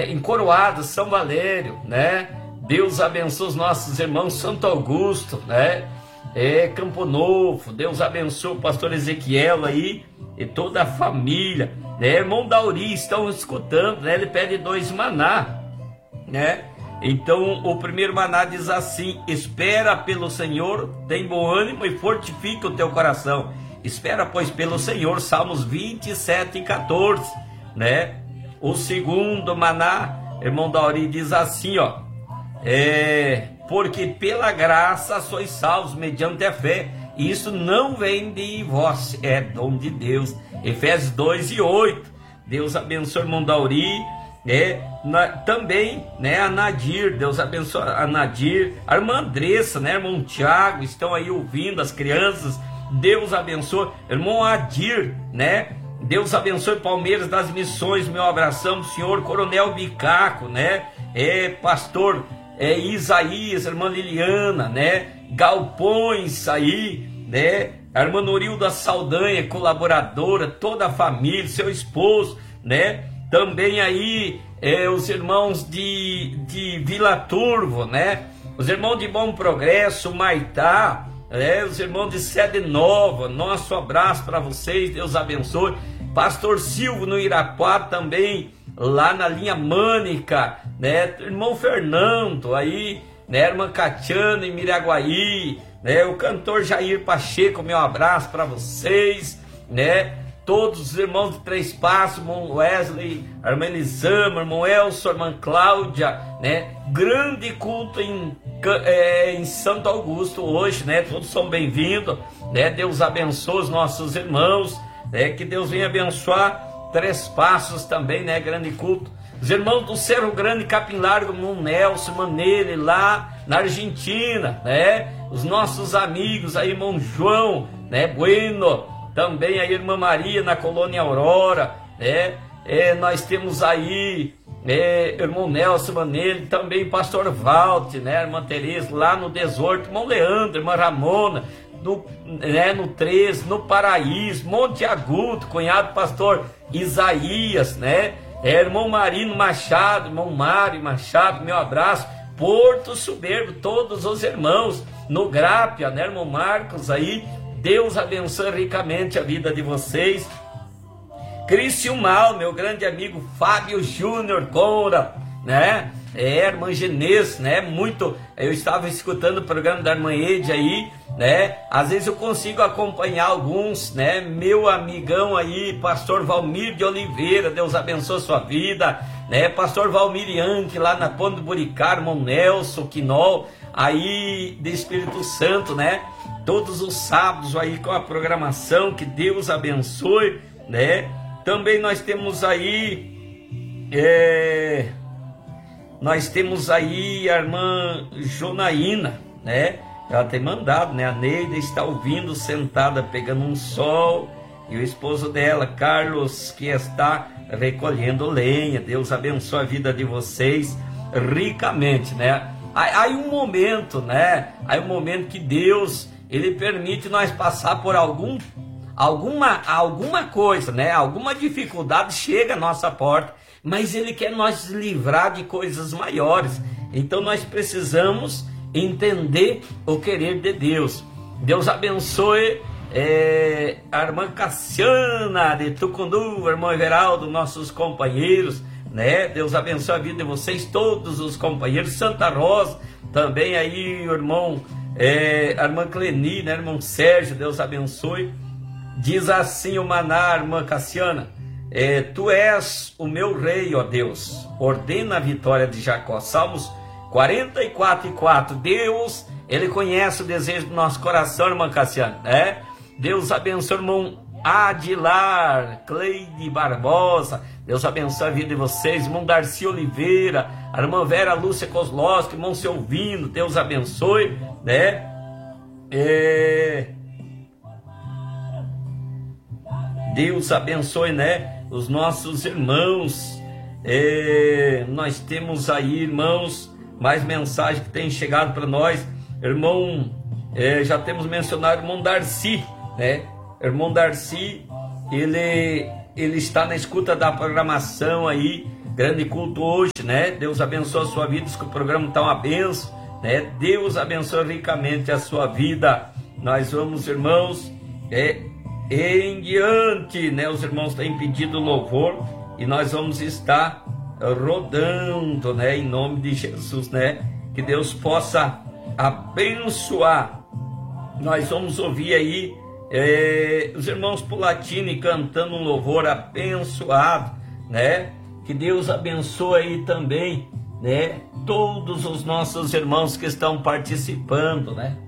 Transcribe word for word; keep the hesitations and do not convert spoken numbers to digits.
é, em Coroado, São Valério, né? Deus abençoe os nossos irmãos, Santo Augusto, né? É, Campo Novo, Deus abençoe o pastor Ezequiel aí e toda a família, né? Irmão Dauri, estão escutando, né? Ele pede dois maná, né? Então o primeiro maná diz assim: espera pelo Senhor, tem bom ânimo e fortifica o teu coração. Espera, pois, pelo Senhor, Salmos vinte e sete, quatorze, né? O segundo maná, irmão Dauri, diz assim, ó: é, porque pela graça sois salvos mediante a fé, e isso não vem de vós, é dom de Deus. Efésios dois e oito. Deus abençoe o irmão Dauri, é, na, também, né, a Nadir, Deus abençoe a Nadir, a irmã Andressa, né, irmão Tiago, estão aí ouvindo, as crianças, Deus abençoe, irmão Adir, né, Deus abençoe Palmeiras das Missões, meu abração, senhor Coronel Bicaco, né, é, pastor é, Isaías, irmã Liliana, né, Galpões aí, né, a irmã Norilda Saldanha, colaboradora, toda a família, seu esposo, né, também aí é, os irmãos de, de Vila Turvo, né, os irmãos de Bom Progresso, Maitá, né, os irmãos de Sede Nova, nosso abraço para vocês, Deus abençoe. Pastor Silvio no Irapuá também, lá na linha Mânica, né, irmão Fernando aí, né, irmã Catiana em Miraguaí, né, o cantor Jair Pacheco, meu abraço para vocês, né, todos os irmãos de Três Passos, irmão Wesley, a irmã Elisama, irmão Elson, irmã Cláudia, né, grande culto em, é, em Santo Augusto hoje, né, todos são bem-vindos, né, Deus abençoe os nossos irmãos, né, que Deus venha abençoar Três Passos também, né, grande culto, os irmãos do Cerro Grande, Capim Largo, irmão Nelson, Manele, lá na Argentina, né, os nossos amigos aí, irmão João, né, Bueno, também a irmã Maria na Colônia Aurora, né, é, nós temos aí, é, irmão Nelson Manele, também pastor Valt, né, irmã Tereza, lá no dezoito, irmão Leandro, irmã Ramona, no, né, no treze, no Paraíso, Monte Agudo, cunhado pastor Isaías, né, é, irmão Marino Machado, irmão Mário Machado, meu abraço, Porto Soberbo, todos os irmãos, no Grápia, né, irmão Marcos aí, Deus abençoe ricamente a vida de vocês. Criciúmal, meu grande amigo Fábio Júnior Conra, né, é, irmã Genês, né, muito, eu estava escutando o programa da irmã Ede aí, né, às vezes eu consigo acompanhar alguns, né, meu amigão aí, pastor Valmir de Oliveira, Deus abençoe a sua vida, né, pastor Valmir Yankee, lá na Ponte do Buricá, irmão Nelson Quinol, aí de Espírito Santo, né, todos os sábados aí com a programação, que Deus abençoe, né, também nós temos aí, é, nós temos aí a irmã Jonaína, né, ela tem mandado, né? A Neida está ouvindo, sentada, pegando um sol. E o esposo dela, Carlos, que está recolhendo lenha. Deus abençoe a vida de vocês ricamente, né? Aí um momento, né? Aí um momento que Deus, Ele permite nós passar por algum, alguma, alguma coisa, né? Alguma dificuldade chega à nossa porta. Mas Ele quer nos livrar de coisas maiores. Então nós precisamos entender o querer de Deus. Deus abençoe é, a irmã Cassiana de Tucundu, irmão Everaldo, nossos companheiros, né? Deus abençoe a vida de vocês, todos os companheiros. Santa Rosa, também aí o irmão, é, a irmã Cleni, né? Irmão Sérgio, Deus abençoe. Diz assim o maná, irmã Cassiana, é, tu és o meu rei, ó Deus, ordena a vitória de Jacó. Salmos quarenta e quatro e quatro, Deus, Ele conhece o desejo do nosso coração, irmã Cassiana, né? Deus abençoe o irmão Adilar, Cleide Barbosa, Deus abençoe a vida de vocês, irmão Darcy Oliveira, a irmã Vera Lúcia Kozlowski, irmão Selvino, Deus abençoe, né? É... Deus abençoe, né? Os nossos irmãos, é... nós temos aí, irmãos, mais mensagens que tem chegado para nós. Irmão, é, já temos mencionado o irmão Darcy, né? Irmão Darcy, ele, ele está na escuta da programação aí, grande culto hoje, né? Deus abençoe a sua vida, diz que o programa está uma benção, né? Deus abençoe ricamente a sua vida. Nós vamos, irmãos, é, em diante, né? Os irmãos têm pedido louvor e nós vamos estar rodando, né? Em nome de Jesus, né? Que Deus possa abençoar. Nós vamos ouvir aí é, os irmãos Pulatini cantando um louvor abençoado, né? Que Deus abençoe aí também, né? Todos os nossos irmãos que estão participando, né?